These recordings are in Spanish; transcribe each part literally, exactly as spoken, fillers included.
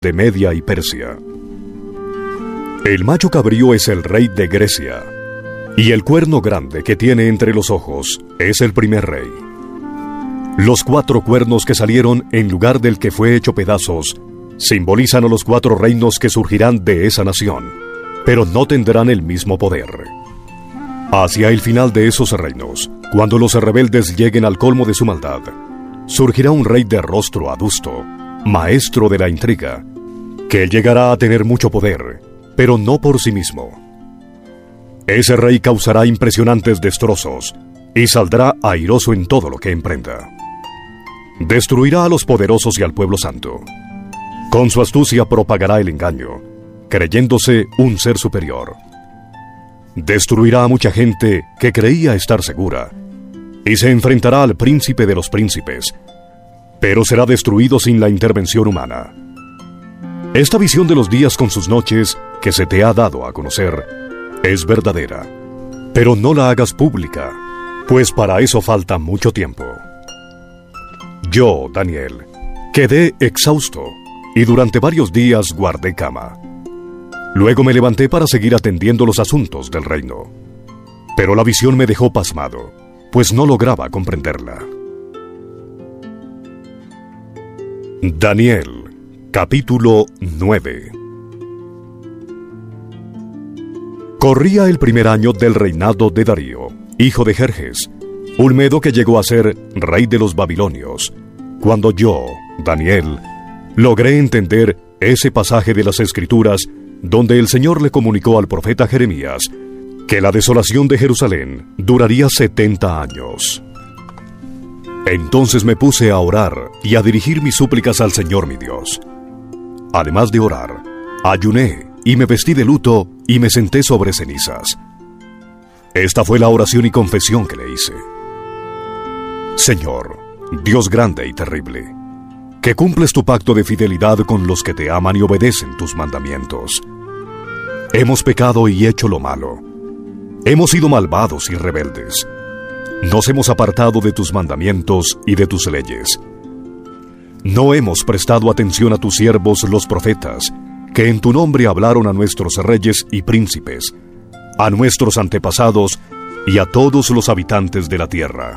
de Media y Persia. El macho cabrío es el rey de Grecia, y el cuerno grande que tiene entre los ojos es el primer rey. Los cuatro cuernos que salieron en lugar del que fue hecho pedazos simbolizan a los cuatro reinos que surgirán de esa nación, pero no tendrán el mismo poder. Hacia el final de esos reinos, cuando los rebeldes lleguen al colmo de su maldad, surgirá un rey de rostro adusto, maestro de la intriga, que llegará a tener mucho poder, pero no por sí mismo. Ese rey causará impresionantes destrozos y saldrá airoso en todo lo que emprenda. Destruirá a los poderosos y al pueblo santo. Con su astucia propagará el engaño, creyéndose un ser superior. Destruirá a mucha gente que creía estar segura y se enfrentará al príncipe de los príncipes, pero será destruido sin la intervención humana. Esta visión de los días con sus noches que se te ha dado a conocer es verdadera, pero no la hagas pública, pues para eso falta mucho tiempo. Yo, Daniel, quedé exhausto y durante varios días guardé cama. Luego me levanté para seguir atendiendo los asuntos del reino, pero la visión me dejó pasmado, pues no lograba comprenderla. Daniel, capítulo nueve. Corría el primer año del reinado de Darío, hijo de Jerjes, Ulmedo, que llegó a ser rey de los babilonios, cuando yo, Daniel, logré entender ese pasaje de las Escrituras donde el Señor le comunicó al profeta Jeremías que la desolación de Jerusalén duraría setenta años. Entonces me puse a orar y a dirigir mis súplicas al Señor mi Dios. Además de orar, ayuné y me vestí de luto y me senté sobre cenizas. Esta fue la oración y confesión que le hice. Señor, Dios grande y terrible, que cumples tu pacto de fidelidad con los que te aman y obedecen tus mandamientos. Hemos pecado y hecho lo malo. Hemos sido malvados y rebeldes. Nos hemos apartado de tus mandamientos y de tus leyes. No hemos prestado atención a tus siervos los profetas, que en tu nombre hablaron a nuestros reyes y príncipes, a nuestros antepasados y a todos los habitantes de la tierra.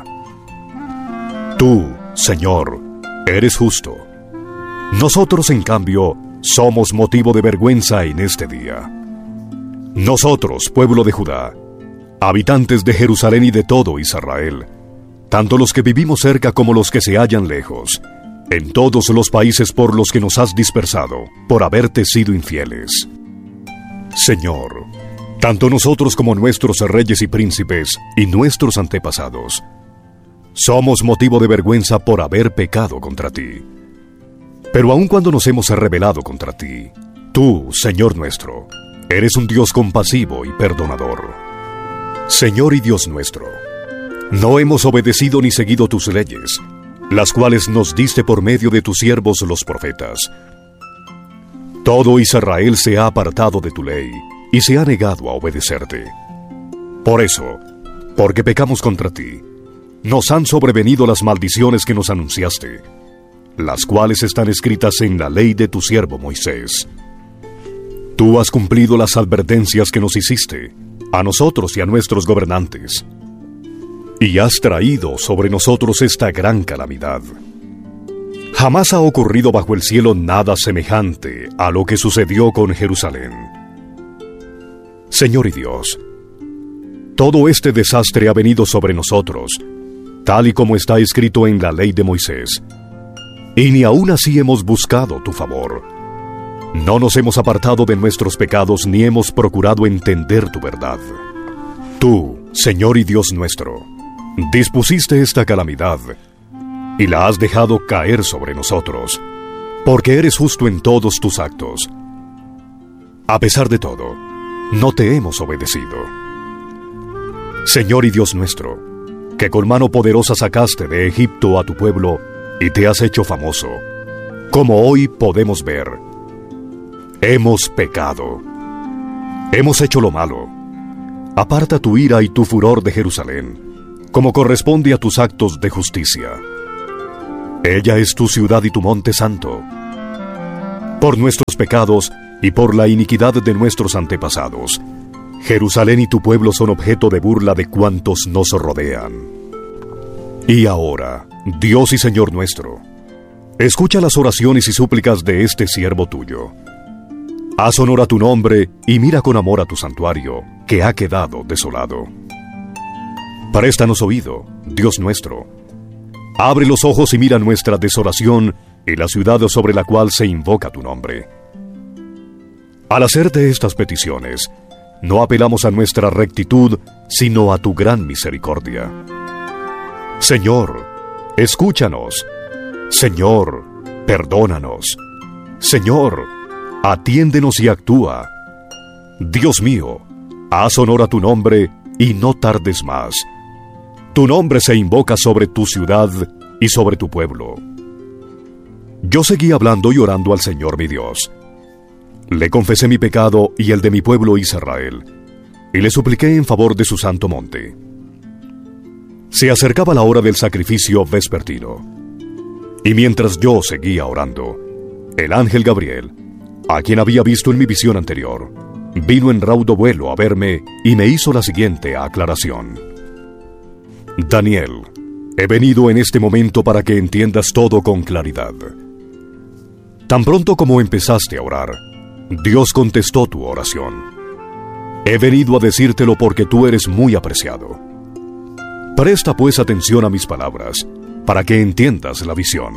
Tú, Señor, eres justo. Nosotros, en cambio, somos motivo de vergüenza en este día. Nosotros, pueblo de Judá, habitantes de Jerusalén y de todo Israel, tanto los que vivimos cerca como los que se hallan lejos, en todos los países por los que nos has dispersado, por haberte sido infieles. Señor, tanto nosotros como nuestros reyes y príncipes y nuestros antepasados, somos motivo de vergüenza por haber pecado contra ti. Pero aun cuando nos hemos rebelado contra ti, tú, Señor nuestro, eres un Dios compasivo y perdonador. Señor y Dios nuestro, no hemos obedecido ni seguido tus leyes, las cuales nos diste por medio de tus siervos los profetas. Todo Israel se ha apartado de tu ley y se ha negado a obedecerte. Por eso, porque pecamos contra ti, nos han sobrevenido las maldiciones que nos anunciaste, las cuales están escritas en la ley de tu siervo Moisés. Tú has cumplido las advertencias que nos hiciste, a nosotros y a nuestros gobernantes, y has traído sobre nosotros esta gran calamidad. Jamás ha ocurrido bajo el cielo nada semejante a lo que sucedió con Jerusalén. Señor y Dios, todo este desastre ha venido sobre nosotros, tal y como está escrito en la ley de Moisés, y ni aún así hemos buscado tu favor. No nos hemos apartado de nuestros pecados ni hemos procurado entender tu verdad. Tú, Señor y Dios nuestro, dispusiste esta calamidad y la has dejado caer sobre nosotros, porque eres justo en todos tus actos. A pesar de todo, no te hemos obedecido. Señor y Dios nuestro, que con mano poderosa sacaste de Egipto a tu pueblo y te has hecho famoso, como hoy podemos ver, hemos pecado. Hemos hecho lo malo. Aparta tu ira y tu furor de Jerusalén, como corresponde a tus actos de justicia. Ella es tu ciudad y tu monte santo. por nuestros pecados y por la iniquidad de nuestros antepasados. Jerusalén y tu pueblo son objeto de burla de cuantos nos rodean. Y ahora, Dios y Señor nuestro, escucha las oraciones y súplicas de este siervo tuyo. Haz honor a tu nombre y mira con amor a tu santuario, que ha quedado desolado. Préstanos oído, Dios nuestro. Abre los ojos y mira nuestra desolación y la ciudad sobre la cual se invoca tu nombre. Al hacerte estas peticiones, no apelamos a nuestra rectitud, sino a tu gran misericordia. Señor, escúchanos. Señor, perdónanos. Señor, atiéndenos y actúa. Dios mío, haz honor a tu nombre y no tardes más. Tu nombre se invoca sobre tu ciudad y sobre tu pueblo. Yo seguí hablando y orando al Señor mi Dios. Le confesé mi pecado y el de mi pueblo Israel, y le supliqué en favor de su santo monte. Se acercaba la hora del sacrificio vespertino, y mientras yo seguía orando, el ángel Gabriel, a quien había visto en mi visión anterior, vino en raudo vuelo a verme y me hizo la siguiente aclaración. Daniel, he venido en este momento para que entiendas todo con claridad. Tan pronto como empezaste a orar, Dios contestó tu oración. He venido a decírtelo porque tú eres muy apreciado. Presta pues atención a mis palabras, para que entiendas la visión.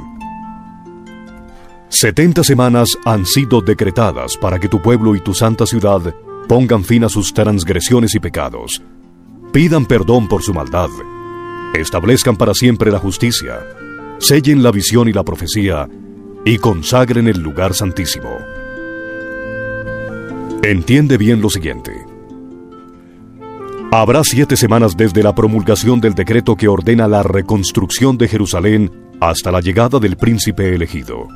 Setenta semanas han sido decretadas para que tu pueblo y tu santa ciudad pongan fin a sus transgresiones y pecados, pidan perdón por su maldad, establezcan para siempre la justicia, sellen la visión y la profecía, y consagren el lugar santísimo. Entiende bien lo siguiente. Habrá siete semanas desde la promulgación del decreto que ordena la reconstrucción de Jerusalén hasta la llegada del príncipe elegido.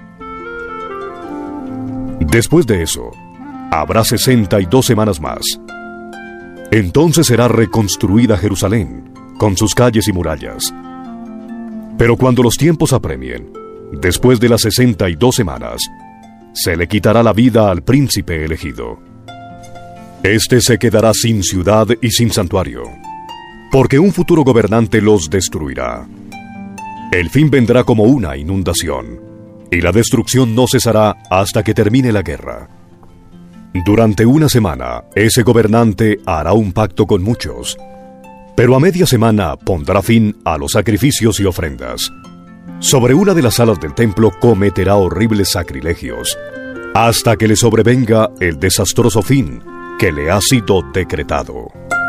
Después de eso, habrá sesenta y dos semanas más. Entonces será reconstruida Jerusalén, con sus calles y murallas. Pero cuando los tiempos apremien, después de las sesenta y dos semanas, se le quitará la vida al príncipe elegido. Este se quedará sin ciudad y sin santuario, porque un futuro gobernante los destruirá. El fin vendrá como una inundación, y la destrucción no cesará hasta que termine la guerra. Durante una semana, ese gobernante hará un pacto con muchos, pero a media semana pondrá fin a los sacrificios y ofrendas. Sobre una de las salas del templo cometerá horribles sacrilegios, hasta que le sobrevenga el desastroso fin que le ha sido decretado.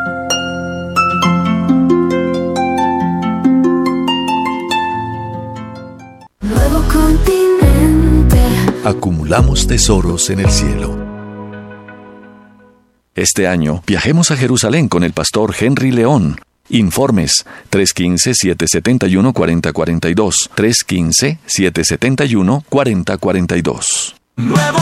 Nuevo continente. Acumulamos tesoros en el cielo. Este año viajemos a Jerusalén con el pastor Henry León. Informes tres uno cinco, siete siete uno, cuatro cero cuatro dos, tres uno cinco, siete siete uno, cuatro cero cuatro dos. Nuevo